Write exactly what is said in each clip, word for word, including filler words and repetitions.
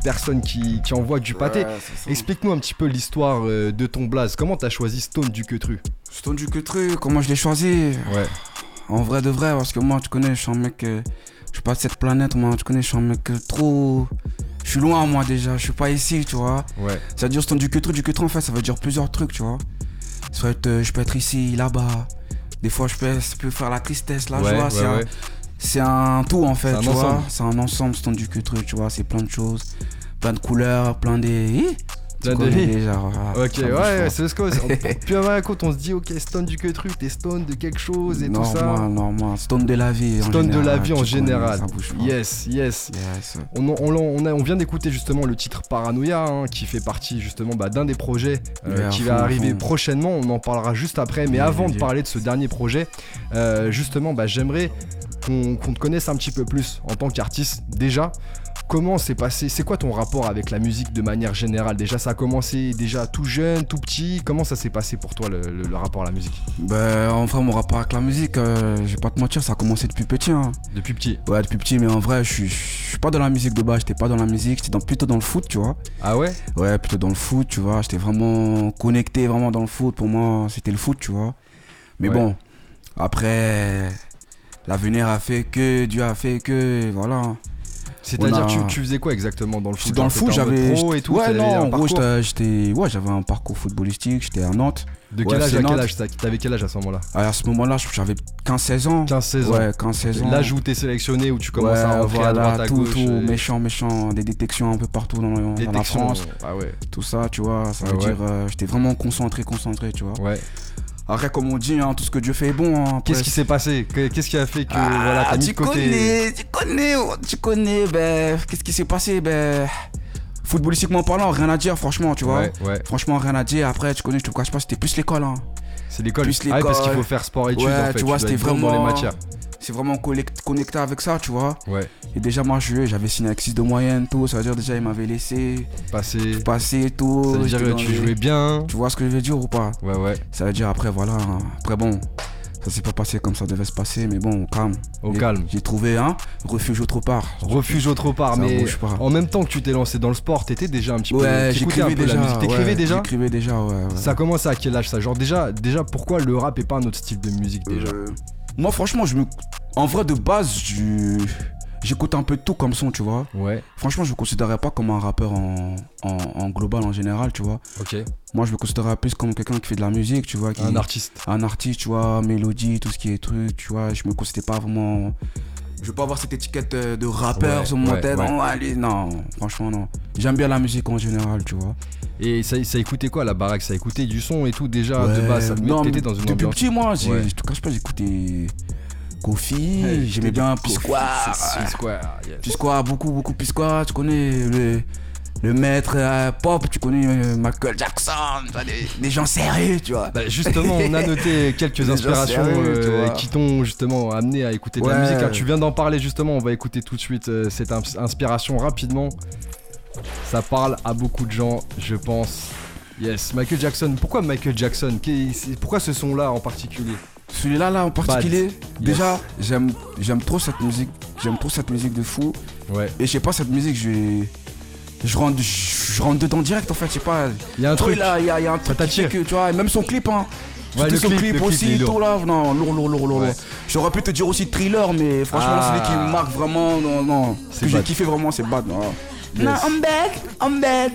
personne qui, qui envoie du pâté. Ouais, Explique-nous un petit peu l'histoire euh, de ton blaze. Comment t'as choisi Stone du Queutru? Stone du Queutru, comment je l'ai choisi? Ouais. En vrai de vrai, parce que moi, tu connais, je suis un mec. Euh, je suis pas de cette planète, moi, tu connais, je suis un mec euh, trop. Je suis loin, moi, déjà, je suis pas ici, tu vois. Ouais. Ça veut dire Stone du Queutru, du Queutru, en fait, ça veut dire plusieurs trucs, tu vois. Ça peut être, euh, je peux être ici, là-bas. Des fois, je peux, ça peut faire la tristesse, la ouais, joie. Ouais, c'est, ouais. Un, c'est un tout, en fait, c'est tu un vois. ensemble. C'est un ensemble, Stone du Queutru, tu vois. C'est plein de choses, plein de couleurs, plein des. Plein de déjà, voilà, ok, ouais, c'est ce qu'on. Puis à ma côte, on se dit, ok, Stone du Queutru, t'es Stone de quelque chose et non, tout ça. Non, non, moi, Stone de la vie. Stone en général, de la vie en général. Connais, yes, yes. yes. On, on, on, a, on vient d'écouter justement le titre Paranoia, hein, qui fait partie justement bah, d'un des projets euh, yeah, qui va fond, arriver fond. prochainement. On en parlera juste après. Mais yeah, avant yeah. de parler de ce dernier projet, euh, justement, bah, j'aimerais qu'on, qu'on te connaisse un petit peu plus en tant qu'artiste déjà. Comment c'est passé? C'est quoi ton rapport avec la musique de manière générale? Déjà, ça a commencé déjà tout jeune, tout petit. Comment ça s'est passé pour toi le, le, le rapport à la musique? Ben, en vrai, mon rapport avec la musique, euh, je vais pas te mentir, ça a commencé depuis petit. Hein. Depuis petit? Ouais, depuis petit, mais en vrai, je suis, je suis pas dans la musique de base. J'étais pas dans la musique, j'étais dans, plutôt dans le foot, tu vois. Ah ouais? Ouais, plutôt dans le foot, tu vois. J'étais vraiment connecté, vraiment dans le foot. Pour moi, c'était le foot, tu vois. Mais ouais. bon, après, l'avenir a fait que, Dieu a fait que, voilà. C'est-à-dire, a... tu, tu faisais quoi exactement dans le foot? Dans le foot, j'avais. Pro et tout, ouais, non, en gros, j'étais. Ouais, j'avais un parcours footballistique, j'étais à Nantes. De quel ouais, âge à quel âge? T'avais quel âge à ce moment-là? Alors, à ce moment-là, j'avais quinze seize ans. quinze seize ans. Ouais, quinze seize ans. L'âge où t'es sélectionné, où tu commences ouais, à rentrer voilà, à droite, à tout, gauche. Tout, et... méchant, méchant, des détections un peu partout dans, dans la France. Ah ouais. Tout ça, tu vois, ça ah veut ouais. dire, euh, j'étais vraiment concentré, concentré, tu vois. Ouais. Après, comme on dit, hein, tout ce que Dieu fait est bon. Hein, après... Qu'est-ce qui s'est passé? Qu'est-ce qui a fait que ah, voilà, t'as mis de côté? Connais, tu connais, tu connais, ben, qu'est-ce qui s'est passé? Ben, footballistiquement parlant, rien à dire, franchement, tu vois. Ouais, ouais. Franchement, rien à dire. Après, tu connais, je te cache pas, c'était plus l'école. Hein. C'est l'école? Plus l'école. Ah, parce qu'il faut faire sport-études, ouais, en fait. Tu vois, tu c'était vraiment. Dans les matières. C'est vraiment connecté avec ça, tu vois. Ouais. Et déjà, moi, je, j'avais signé avec six de moyenne, tout. Ça veut dire, déjà, il m'avait laissé passer. Passer, tout. Ça veut dire que tu les... jouais bien. Tu vois ce que je veux dire ou pas? Ouais, ouais. Ça veut dire, après, voilà. Après, bon, ça s'est pas passé comme ça devait se passer, mais bon, au calme. Au Et calme. J'ai trouvé un refuge autre part. Refuge autre part, ça mais en même temps que tu t'es lancé dans le sport, t'étais déjà un petit peu. Ouais, j'écrivais déjà. La musique. T'écrivais ouais, déjà J'écrivais déjà, ouais, ouais. Ça a commencé à quel âge ça? Genre, déjà, déjà, pourquoi le rap est pas un autre style de musique déjà? euh... Moi, franchement, je me. En vrai, de base, je... j'écoute un peu de tout comme son, tu vois. Ouais. Franchement, je me considérais pas comme un rappeur en, en, en global, en général, tu vois. Ok. Moi, je me considérais plus comme quelqu'un qui fait de la musique, tu vois. Qui... Un artiste. Un artiste, tu vois, mélodie, tout ce qui est truc, tu vois. Je me considérais pas vraiment. Je veux pas avoir cette étiquette de rappeur ouais, sur mon ouais, tête. Ouais. Non, allez, non, franchement, non. J'aime bien la musique en général, tu vois. Et ça, ça écoutait quoi la baraque? Ça écoutait du son et tout déjà ouais, de base? Ça te non, mettait dans une depuis ambiance. Depuis petit, moi, ouais. je te cache pas, j'écoutais Kofi, hey, j'aimais bien P-Square. P-Square, yes. P-Square, beaucoup, beaucoup P-Square. Tu connais le, le maître euh, pop, tu connais euh, Michael Jackson, des, des gens sérieux, tu vois. Bah justement, on a noté quelques inspirations sérieux, euh, qui t'ont justement amené à écouter de ouais. la musique. Alors, tu viens d'en parler justement, on va écouter tout de suite euh, cette ins- inspiration rapidement. Ça parle à beaucoup de gens, je pense. Yes, Michael Jackson. Pourquoi Michael Jackson? Pourquoi ce son-là en particulier? Celui-là là en particulier, Bad. déjà yes. j'aime j'aime trop cette musique, j'aime trop cette musique de fou. Ouais. Et je sais pas, cette musique, je je rentre je, je rentre dedans direct en fait, je sais pas. Il y a un truc là, il y, y a un truc qui fait que tu vois, et même son clip hein. Ouais, le son clip, clip le aussi, clip, tout là, non, lourd, lourd, lourd, lourd. Ouais. J'aurais pu te dire aussi Thriller, mais franchement, ah. celui qui me marque vraiment, non, non, ce que j'ai kiffé vraiment, c'est Bad. Non, yes. non I'm back, I'm back.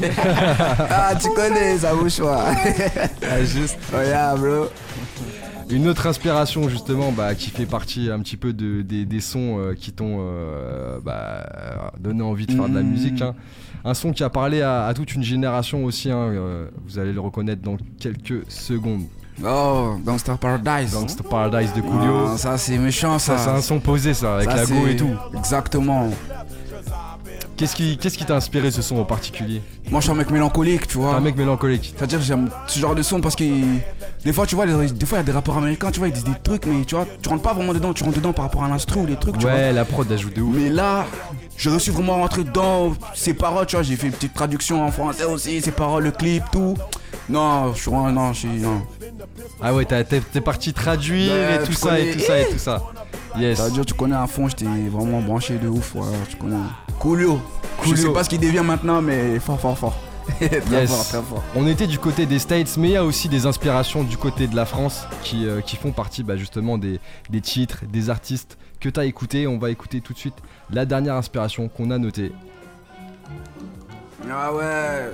Ah, tu connais, ça vous choix. Ah, juste. Regarde, bro. Une autre inspiration justement bah, qui fait partie un petit peu de, des, des sons euh, qui t'ont euh, bah, donné envie de faire de la musique hein. Un son qui a parlé à, à toute une génération aussi hein. euh, vous allez le reconnaître dans quelques secondes. Oh, Gangsta Paradise. Gangsta Paradise de Coolio. Oh, ça c'est méchant ça. Ça c'est un son posé ça, avec ça, la go et tout. Exactement. Qu'est-ce qui, qu'est-ce qui t'a inspiré ce son en particulier? Moi je suis un mec mélancolique, tu vois. T'es un mec mélancolique. C'est-à-dire que j'aime ce genre de son parce que des fois tu vois, les, des fois il y a des rappeurs américains, tu vois, ils disent des trucs mais tu vois, tu rentres pas vraiment dedans, tu rentres dedans par rapport à l'instru ou les trucs, tu ouais, vois. Ouais, la prod ajoute de ouf. Mais là, j'ai reçu vraiment rentrer dedans, ses paroles, tu vois, j'ai fait une petite traduction en français aussi, ses paroles, le clip, tout. Non, je suis non, je suis non. Ah ouais, t'es, t'es parti traduire ouais, et tout ça connais... et tout ça et tout ça. Yes. Ça veut dire tu connais à fond, j'étais vraiment branché de ouf, ouais, tu connais. Coolio. Je sais pas ce qu'il devient maintenant, mais fort, fort, fort. très yes. fort, très fort. On était du côté des States, mais il y a aussi des inspirations du côté de la France qui, euh, qui font partie bah, justement des, des titres, des artistes que t'as écoutés. On va écouter tout de suite la dernière inspiration qu'on a notée. Ah ouais.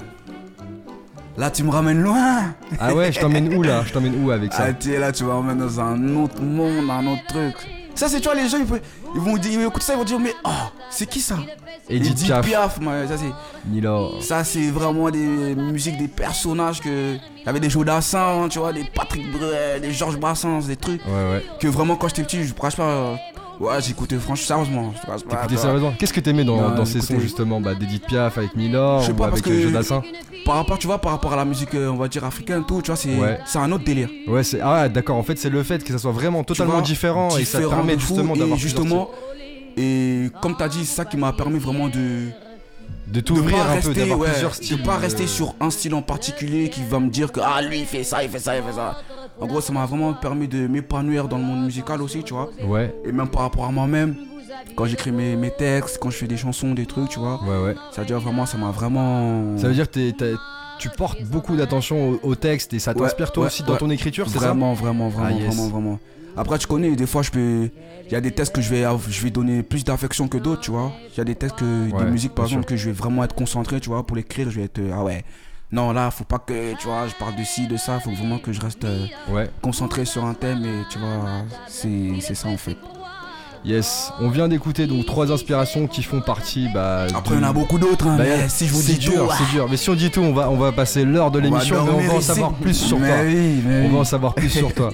Là tu me ramènes loin. Ah ouais, je t'emmène où là? Je t'emmène où avec ça? Ah tu es là, tu vas m'emmener dans un autre monde, un autre truc. Ça c'est, tu vois, les gens ils, peuvent, ils vont dire, ils vont écouter ça, ils vont dire mais oh, c'est qui ça? Edith Piaf. Piaf, man, ça c'est. Nilor. Ça c'est vraiment des musiques, des personnages que. Il y avait des Jodassin, tu vois, des Patrick Bruel, des Georges Brassens, des trucs. Ouais ouais. Que vraiment quand j'étais petit, je crache pas. Ouais, j'écoutais franchement, sérieusement. T'écoutais sérieusement? Qu'est-ce que t'aimais dans, non, dans ces sons justement bah, d'Edith Piaf avec Nilor ou avec Jodassin? Par rapport, tu vois, par rapport à la musique, on va dire africaine, tout, tu vois, c'est ouais. un autre délire. Ouais, c'est ah ouais, d'accord. En fait, c'est le fait que ça soit vraiment totalement vois, différent, différent et ça te permet justement d'avoir justement. Et comme t'as dit, c'est ça qui m'a permis vraiment de de t'ouvrir un peu, d'avoir ouais, plusieurs styles. De pas rester sur un style en particulier qui va me dire que ah lui il fait ça, il fait ça, il fait ça. En gros, ça m'a vraiment permis de m'épanouir dans le monde musical aussi, tu vois. Ouais. Et même par rapport à moi-même. Quand j'écris mes, mes textes, quand je fais des chansons, des trucs, tu vois. Ouais, ouais. Ça veut dire vraiment, ça m'a vraiment. Ça veut dire que t'es, tu portes beaucoup d'attention au, au texte et ça t'inspire ouais, toi ouais, aussi dans ouais. ton écriture, c'est vraiment, ça? Vraiment, vraiment, ah, yes. vraiment, vraiment. Après, tu connais, des fois, je peux. Il y a des textes que je vais, je vais donner plus d'affection que d'autres, tu vois. Il y a des textes, que, ouais, des musiques, par exemple, sûr. que je vais vraiment être concentré, tu vois, pour l'écrire. Je vais être. Ah ouais. Non, là, faut pas que, tu vois, je parle de ci, de ça. Faut vraiment que je reste euh, ouais. concentré sur un thème et, tu vois, c'est, c'est ça en fait. Yes, on vient d'écouter donc trois inspirations qui font partie. Bah, Après, il y en a beaucoup d'autres. Hein, bah, mais si je vous dis dur, tout, c'est dur. Mais si on dit tout, on va, on va passer l'heure de l'émission, mais on va en savoir plus sur mais toi. Oui, mais on oui. va en savoir plus sur toi.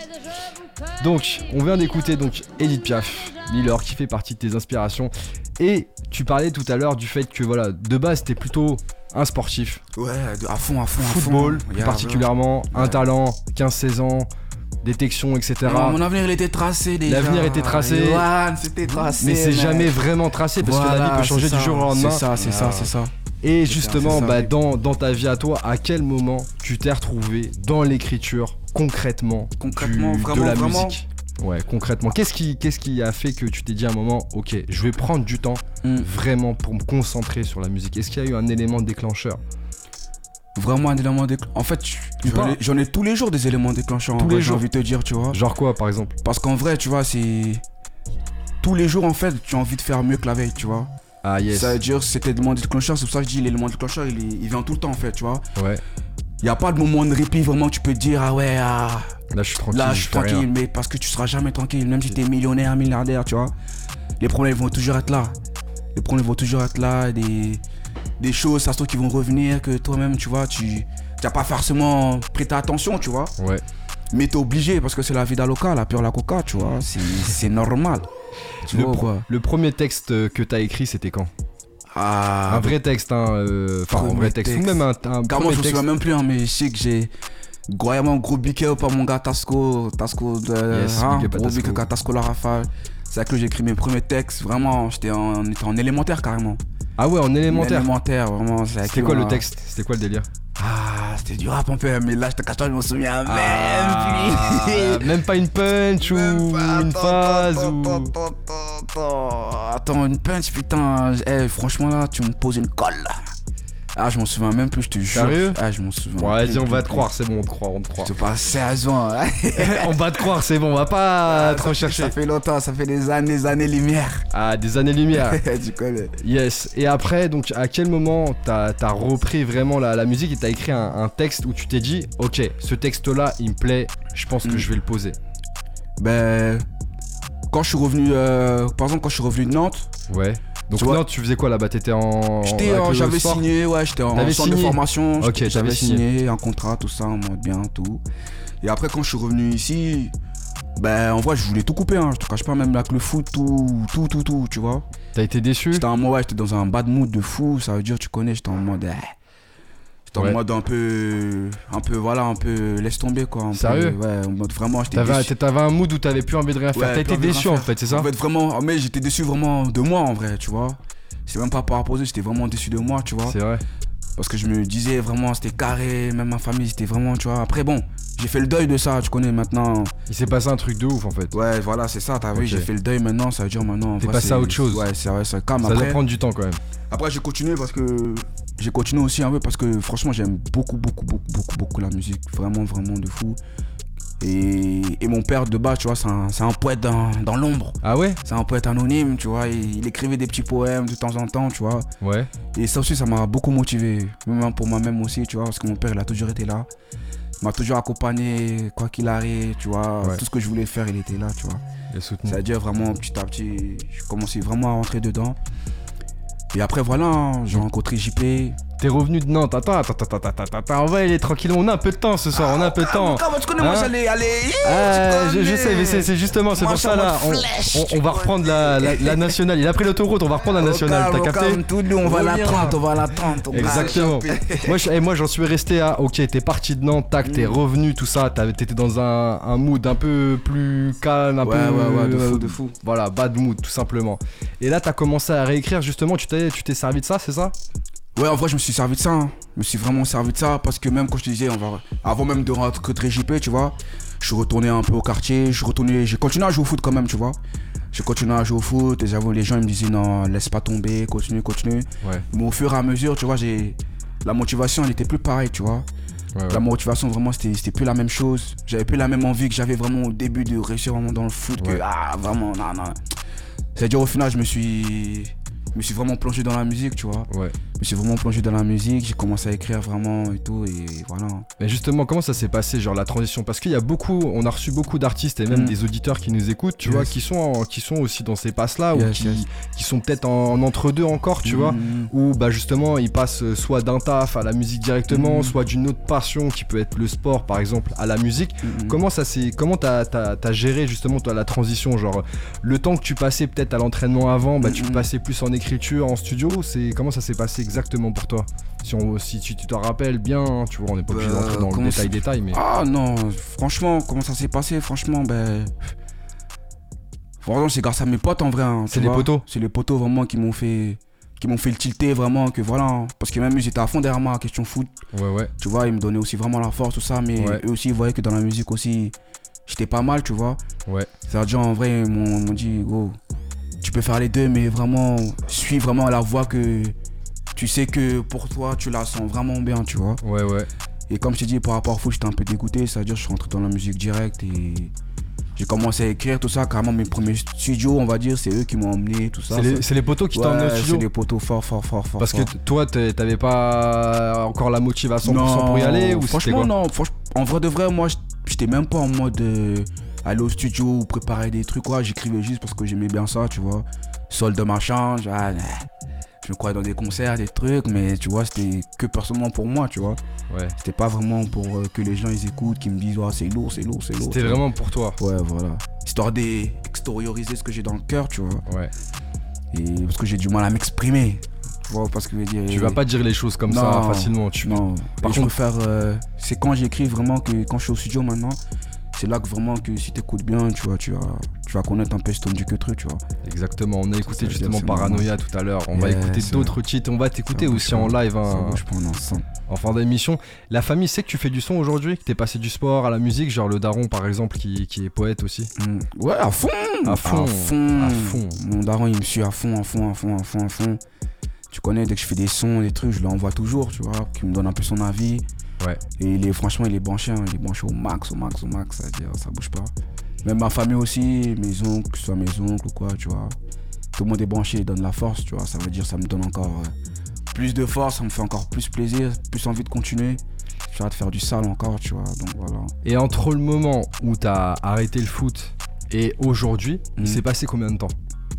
Donc, on vient d'écouter donc Edith Piaf, Nilor, qui fait partie de tes inspirations. Et tu parlais tout à l'heure du fait que voilà, de base, t'es plutôt un sportif. Ouais, à fond, à fond, à Football, fond. plus particulièrement, ouais. un talent, quinze seize ans. Détection, et cetera. Non, mon avenir il était tracé déjà. L'avenir était tracé. Ouais, c'était tracé. Mais c'est mais... jamais vraiment tracé parce voilà, que la vie peut changer du jour au lendemain. C'est ça, c'est ah. ça, c'est ça. Et c'est justement, ça, bah, dans, dans ta vie à toi, à quel moment tu t'es retrouvé dans l'écriture concrètement, concrètement du, vraiment, de la vraiment musique? Ouais, concrètement. Qu'est-ce qui, qu'est-ce qui a fait que tu t'es dit à un moment, ok, je vais prendre du temps mm. vraiment pour me concentrer sur la musique? Est-ce qu'il y a eu un élément déclencheur? Vraiment un élément déclencheur. En fait, j'en ai, j'en ai tous les jours des éléments déclencheurs. Tous en les vrai, jours. J'ai envie de te dire, tu vois. Genre quoi, par exemple? Parce qu'en vrai, tu vois, c'est. Tous les jours, en fait, tu as envie de faire mieux que la veille, tu vois. Ah, yes. Ça veut dire, c'était l'élément déclencheur. C'est pour ça que je dis l'élément déclencheur, il, il vient tout le temps, en fait, tu vois. Ouais. Il n'y a pas de moment de répit vraiment où tu peux te dire, ah ouais, ah. Là, je suis tranquille. Là, je suis tranquille, rien. Mais parce que tu seras jamais tranquille, même si tu es millionnaire, milliardaire, tu vois. Les problèmes vont toujours être là. Les problèmes vont toujours être là. Des, des choses, ça se trouve, qui vont revenir, que toi-même, tu vois, tu. Tu n'as pas forcément prêté attention, tu vois. Ouais. Mais t'es obligé parce que c'est la vida loca, la pure la coca, tu vois. C'est, c'est normal. Tu le, vois pro- le premier texte que t'as écrit, c'était quand? Ah. Un vrai texte, hein. Euh, enfin, un vrai texte. Ou même un, un Carrément, je me texte. souviens même plus, hein, mais je sais que j'ai. Vraiment gros big up à mon gars Tasco. Tasco de. Yes, hein, big up à gros Tasco. big up à Tasco la rafale. C'est là que j'ai écrit mes premiers textes. Vraiment, j'étais en, on était en élémentaire carrément. Ah ouais, en élémentaire. En élémentaire, vraiment. C'est c'était quoi le texte? C'était quoi le délire? Ah, c'était du rap un peu, mais là je te cache pas, je m'en souviens ah, même plus. Même pas une punch ou pas, une phase ou... Attends, attends, attends, une punch, putain. Eh, franchement là, tu me poses une colle. Ah, je m'en souviens même plus, je te jure. Sérieux? Ah, je m'en souviens. Ouais, vas-y, on va te croire, c'est bon, on te croit, on te croit. Je te parle sérieusement. On va te croire, c'est bon, on va pas ah, trop chercher. Ça fait longtemps, ça fait des années, des années-lumière. Ah, des années-lumière. Tu connais. Yes. Et après, donc, à quel moment t'as, t'as repris vraiment la, la musique et t'as écrit un, un texte où tu t'es dit, ok, ce texte-là, il me plaît, je pense que mm. je vais le poser? Ben, quand je suis revenu, euh, par exemple, quand je suis revenu de Nantes. Ouais. Donc tu Nantes, tu faisais quoi là-bas? T'étais en... J'étais en, j'avais sport signé, ouais, j'étais en centre signé. de formation. Ok, j'avais signé. signé un contrat, tout ça, en mode bien, tout. Et après, quand je suis revenu ici, ben en vrai, je voulais tout couper, hein. Je te cache pas, même avec le foot, tout, tout, tout, tout, tu vois. T'as été déçu? J'étais en mode, ouais, j'étais dans un bad mood de fou, ça veut dire, tu connais, j'étais en mode... Eh. J'étais ouais. en mode un peu, un peu, voilà, un peu laisse tomber quoi. Un Sérieux? peu, ouais, en mode vraiment, j'étais t'avais, déçu. T'avais un mood où t'avais plus envie de rien faire. Ouais, t'as été déçu en fait, c'est ça? En fait, vraiment, mais j'étais déçu vraiment de moi en vrai, tu vois. C'est même pas par rapport aux autres, j'étais vraiment déçu de moi, tu vois. C'est vrai. Parce que je me disais vraiment, c'était carré, même ma famille, c'était vraiment, tu vois. Après, bon, j'ai fait le deuil de ça, tu connais maintenant. Il s'est passé un truc de ouf en fait. Ouais, voilà, c'est ça, t'as okay. vu, j'ai fait le deuil maintenant, ça veut dire maintenant. T'es passé à autre chose. Ouais, c'est vrai, ça calme. Ça doit prendre du temps quand même. Après, j'ai continué parce que. J'ai continué aussi un peu parce que franchement, j'aime beaucoup, beaucoup, beaucoup, beaucoup, beaucoup la musique. Vraiment, vraiment de fou. Et, et mon père de base, tu vois, c'est un, c'est un poète dans, dans l'ombre. Ah ouais? C'est un poète anonyme, tu vois. Il, il écrivait des petits poèmes de temps en temps, tu vois. Ouais. Et ça aussi, ça m'a beaucoup motivé. Même pour moi-même aussi, tu vois. Parce que mon père, il a toujours été là. Il m'a toujours accompagné, quoi qu'il arrive, tu vois. Ouais. Tout ce que je voulais faire, il était là, tu vois. C'est-à-dire vraiment, petit à petit, je commençais vraiment à rentrer dedans. Et après, voilà, j'ai rencontré J P. T'es revenu de Nantes, attends, attends, attends, attends, attends, attends, on va y aller tranquillement, on a un peu de temps ce soir, on a un peu de temps. Comment tu connais, moi j'allais aller. Ah, je, je sais, mais c'est, c'est justement, c'est moi, pour ça là, on, on, on va reprendre la, la, la nationale. Il a pris l'autoroute, on va reprendre la nationale, t'as capté? Tout le on va la trente, on va la trente. Exactement. moi, je, et moi j'en suis resté à, ok, t'es parti de Nantes, tac, t'es revenu, tout ça, t'étais dans un, un mood un peu plus calme, un ouais, peu. Ouais, ouais, de fou, de fou. Voilà, bad mood, tout simplement. Et là, t'as commencé à réécrire justement, tu t'es, tu t'es servi de ça, c'est ça? Ouais, en vrai, je me suis servi de ça. Hein. Je me suis vraiment servi de ça parce que même quand je te disais, on va... avant même de rencontrer J P, tu vois, je suis retourné un peu au quartier, je suis retourné, j'ai continué à jouer au foot quand même, tu vois. J'ai continué à jouer au foot et j'avoue, les gens ils me disaient non, laisse pas tomber, continue, continue. Ouais. Mais au fur et à mesure, tu vois, j'ai... la motivation, elle était plus pareille, tu vois. Ouais, ouais. La motivation, vraiment, c'était, c'était plus la même chose. J'avais plus la même envie que j'avais vraiment au début de réussir vraiment dans le foot. Ouais. Que, ah, vraiment, non, non. C'est-à-dire, au final, je me suis... Je me suis vraiment plongé dans la musique, tu vois. Ouais. Je me suis vraiment plongé dans la musique, j'ai commencé à écrire vraiment et tout, et voilà. Mais justement, comment ça s'est passé, genre la transition? Parce qu'il y a beaucoup, on a reçu beaucoup d'artistes et même mm. des auditeurs qui nous écoutent, tu yes. vois, qui sont, en, qui sont aussi dans ces passes-là, yes, ou qui, yes. qui sont peut-être en, en entre-deux encore, tu mm. vois, où bah justement, ils passent soit d'un taf à la musique directement, mm. soit d'une autre passion qui peut être le sport, par exemple, à la musique. Mm. Comment ça s'est, comment t'as, t'as, t'as géré justement toi, la transition? Genre, le temps que tu passais peut-être à l'entraînement avant, bah mm. tu passais plus en écriture, en studio, c'est comment ça s'est passé exactement pour toi? Si, on, si tu, tu te rappelles bien, tu vois, on n'est pas obligé euh, d'entrer dans le détail détail, mais... Ah non, franchement, comment ça s'est passé? Franchement, ben... Franchement, c'est grâce à mes potes en vrai. Hein, c'est les vois potos? C'est les potos vraiment qui m'ont fait... qui m'ont fait le tilter vraiment, que voilà. Hein, parce que même ils étaient à fond derrière moi, question foot. Ouais, ouais. Tu vois, ils me donnaient aussi vraiment la force, tout ça, mais ouais. eux aussi, ils voyaient que dans la musique aussi, j'étais pas mal, tu vois. Ouais. C'est-à-dire, en vrai, ils m'ont, m'ont dit, gros, tu peux faire les deux, mais vraiment, suis vraiment la voie que... Tu sais que pour toi, tu la sens vraiment bien, tu vois. Ouais, ouais. Et comme je t'ai dit, par rapport au foot, j'étais un peu dégoûté. C'est-à-dire, je suis rentré dans la musique directe et j'ai commencé à écrire tout ça. Carrément, mes premiers studios, on va dire, c'est eux qui m'ont emmené, tout ça. C'est les, c'est les potos qui ouais, t'ont emmené au studio? C'est les potos fort, fort, fort, fort. Parce fort. que toi, t'avais pas encore la motivation non, pour y aller ou franchement, non. Franchement, en vrai de vrai, moi, j'étais même pas en mode euh, aller au studio ou préparer des trucs. Quoi. J'écrivais juste parce que j'aimais bien ça, tu vois. Sol de machin, genre, ah, je me croyais dans des concerts, des trucs, mais tu vois, c'était que personnellement pour moi, tu vois. Ouais. C'était pas vraiment pour euh, que les gens ils écoutent, qu'ils me disent, oh, c'est lourd, c'est lourd, c'est lourd. C'était vraiment pour toi. Ouais, voilà. Histoire d'extérioriser ce que j'ai dans le cœur, tu vois. Ouais. Et parce que j'ai du mal à m'exprimer. Tu vois, parce que je veux dire. Tu vas pas dire les choses comme non, ça facilement. Tu... Non. Par contre, faire, euh, c'est quand j'écris vraiment que quand je suis au studio maintenant. C'est là que vraiment que si t'écoutes bien, tu vois, tu vas, tu vas connaître un peu ce du que truc, tu vois. Exactement, on a écouté ça, justement Paranoia tout à l'heure. On yeah, va écouter d'autres titres, on va t'écouter aussi en live hein, en fin d'émission. La famille sait que tu fais du son aujourd'hui, que t'es passé du sport à la musique, genre le daron par exemple qui, qui est poète aussi. Mmh. Ouais, à fond, à fond, à fond, à fond. Mon daron il me suit à fond, à fond, à fond, à fond, à fond. Tu connais, dès que je fais des sons, des trucs, je l'envoie toujours, tu vois, qui me donne un peu son avis. Ouais. Et il est, franchement, il est branché, hein, il est branché au max, au max, au max, c'est-à-dire ça bouge pas. Même ma famille aussi, mes oncles, que ce soit mes oncles ou quoi, tu vois. Tout le monde est branché, il donne la force, tu vois. Ça veut dire ça me donne encore euh, plus de force, ça me fait encore plus plaisir, plus envie de continuer. Tu vas te faire du sale encore, tu vois, donc voilà. Et entre le moment où t'as arrêté le foot et aujourd'hui, mmh. il s'est passé combien de temps?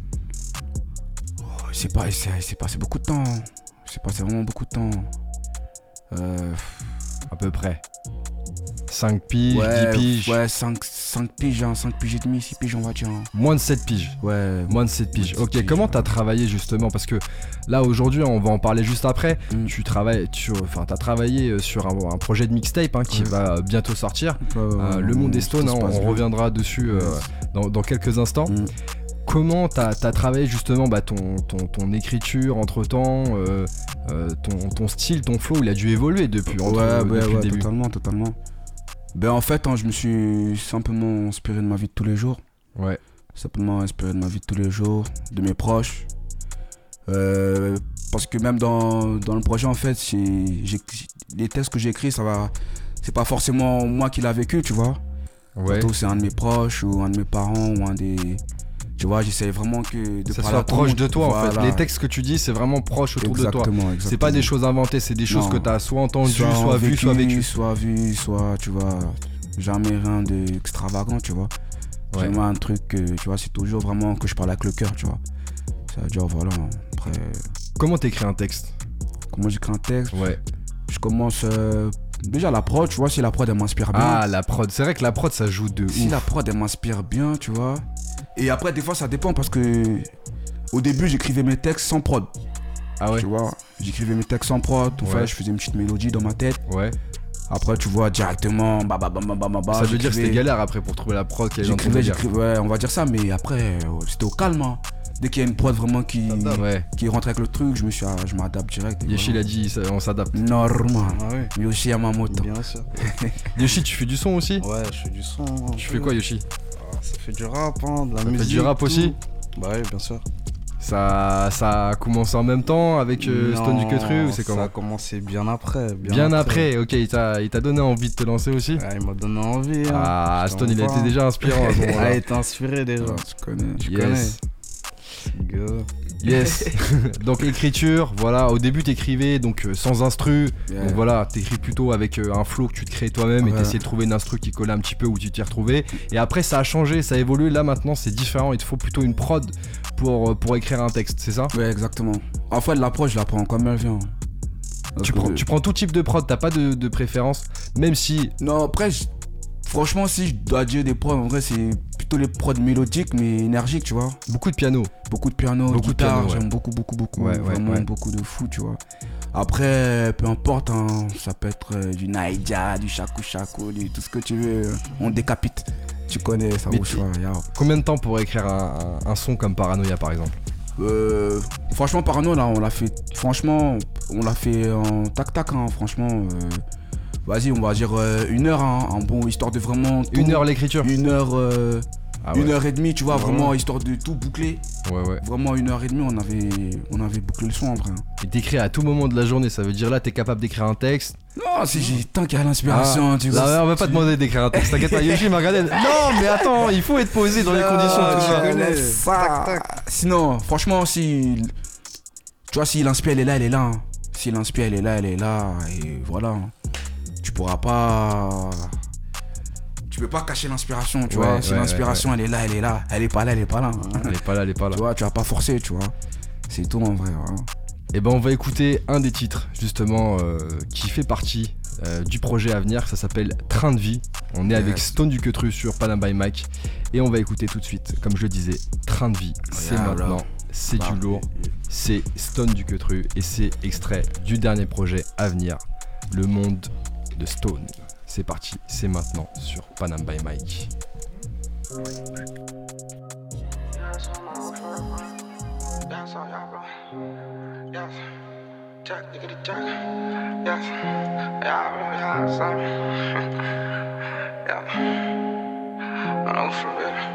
oh, il, s'est pas, il, s'est, il s'est passé beaucoup de temps. Il s'est passé vraiment beaucoup de temps. Euh... À peu près cinq piges, ouais, dix piges. Ouais, cinq, cinq piges, hein, cinq piges et demi, six piges on va dire. Hein. Moins de sept piges. Ouais. Moins de sept piges. Ok, piges, comment ouais. t'as travaillé justement? Parce que là aujourd'hui, on va en parler juste après. Mm. Tu travailles, tu, enfin, t'as travaillé sur un, un projet de mixtape hein, qui ouais. va bientôt sortir. Ouais, ouais, euh, ouais, le monde des Stones, hein, on bien. reviendra dessus euh, dans, dans quelques instants. Mm. comment t'as as travaillé justement bah, ton, ton, ton écriture entre temps, euh, euh, ton, ton style, ton flow, il a dû évoluer depuis, entre, ouais, euh, ouais, depuis ouais, le début. Totalement, totalement. Ben en fait, hein, je me suis simplement inspiré de ma vie de tous les jours. Ouais. Simplement inspiré de ma vie de tous les jours, de mes proches. Euh, parce que même dans, dans le projet, en fait, j'ai, j'ai, les textes que j'ai écrits, ça va, c'est pas forcément moi qui l'a vécu, tu vois. Ouais. Surtout c'est un de mes proches ou un de mes parents ou un des... Tu vois, j'essaie vraiment que de ça parler soit proche de toi, voilà. En fait. Les textes que tu dis, c'est vraiment proche autour exactement, de toi. Exactement. C'est pas des choses inventées, c'est des choses non. que tu as soit entendues, soit, soit vues, soit vécues. Soit vues, soit, tu vois, jamais rien d'extravagant, tu vois. Ouais. Jamais un truc, que, tu vois, c'est toujours vraiment que je parle avec le cœur, tu vois. Ça veut dire, voilà, après... Comment t'écris un texte? Comment j'écris un texte? Ouais. Je commence... Euh, déjà la prod, tu vois, si la prod elle m'inspire bien. Ah, la prod, c'est vrai que la prod ça joue de Si ouf. la prod elle m'inspire bien, tu vois. Et après, des fois, ça dépend parce que au début, j'écrivais mes textes sans prod. Ah ouais. Tu vois, j'écrivais mes textes sans prod. Tout ouais. fait, je faisais une petite mélodie dans ma tête. Ouais. Après, tu vois, directement, bah, bah, bah, bah, bah, bah, ça veut dire que c'était galère après pour trouver la prod qui est j'écrivais, j'écrivais, ouais, on va dire ça, mais après, c'était au calme. Hein. Dès qu'il y a une prod vraiment qui, ouais. qui rentre avec le truc, je me suis, je m'adapte direct. Yoshi l'a dit, on s'adapte. Normal. Ah ouais. Yoshi Yamamoto. Bien sûr. Yoshi, tu fais du son aussi? Ouais, je fais du son. Tu fais quoi, Yoshi? Ah, ça fait du rap, hein, de la ça musique. Ça fait du rap tout. aussi? Bah oui, bien sûr. Ça, ça a commencé en même temps avec euh, Stone du Queutru ou c'est comment? Ça a commencé bien après. Bien, bien après. après, ok, il t'a, il t'a donné envie de te lancer aussi? Ah, il m'a donné envie. Hein. Ah, Stone, il a été déjà inspirant à ce moment-là. Il a été inspiré déjà. Ah, tu connais. Tu yes. connais. Go. Yes. Donc écriture, voilà, au début t'écrivais donc euh, sans instru, Yeah. donc voilà, t'écris plutôt avec euh, un flow que tu te crées toi-même ouais. et t'essayais de trouver une instru qui collait un petit peu où tu t'y retrouvais. Et après ça a changé, ça a évolué, là maintenant c'est différent, il te faut plutôt une prod pour, pour écrire un texte, c'est ça? Ouais, exactement. En fait l'approche je la prends comme elle vient. Tu prends, tu prends tout type de prod, t'as pas de, de préférence, même si... Non, après, je... franchement, si je dois dire des prods, en vrai, c'est plutôt les prods mélodiques, mais énergiques, tu vois. Beaucoup de piano. Beaucoup de piano, beaucoup guitare, de piano, ouais. J'aime beaucoup, beaucoup, beaucoup. Ouais, vraiment ouais, ouais. beaucoup de fou, tu vois. Après, peu importe, hein, ça peut être euh, du Naïdia, du Shaku Shaku, du tout ce que tu veux. On décapite. Tu connais, ça vaut choix. Combien de temps pour écrire un, un, un son comme Paranoia, par exemple? Euh, franchement, Parano, là, on l'a fait. Franchement, on l'a fait en tac-tac, hein, franchement. Euh, vas-y, on va dire euh, une heure, hein, en bon, histoire de vraiment. Tout, une heure l'écriture? Une heure. Euh, ah ouais. Une heure et demie, tu vois, vraiment, vraiment, histoire de tout boucler. Ouais, ouais. Vraiment, une heure et demie, on avait, on avait bouclé le son en vrai. Et t'écris à tout moment de la journée, ça veut dire là, t'es capable d'écrire un texte? Non, si j'ai tant qu'il y a l'inspiration, ah, tu vois. Là, on va pas te demander d'écrire un texte, t'inquiète pas. Yoshi m'a regardé. Non, mais attends, il faut être posé dans les conditions. Tu ça. connais ça. Tac, tac. Sinon, franchement, si. Tu vois, si l'inspi, elle est là, elle est là. Hein. Si l'inspi, elle est là, elle est là. Et voilà. Tu pourras pas. Tu peux pas cacher l'inspiration, tu ouais, vois. Si ouais, l'inspiration, ouais, ouais. elle est là, elle est là. Elle est pas là, elle est pas là. Elle est pas là, elle est pas là. Tu vois, tu vas pas forcer, tu vois. C'est tout en vrai. Hein. Et ben, on va écouter un des titres, justement, euh, qui fait partie euh, du projet à venir. Ça s'appelle Train de vie. On est yes. avec Stone du Queutru sur Panam by Mike. Et on va écouter tout de suite, comme je le disais, Train de vie. C'est yeah, maintenant. Bro. C'est bah, du lourd. C'est Stone du Queutru. Et c'est extrait du dernier projet à venir, Le Monde de Stone. C'est parti, c'est maintenant sur Panam by Mike. I know for real.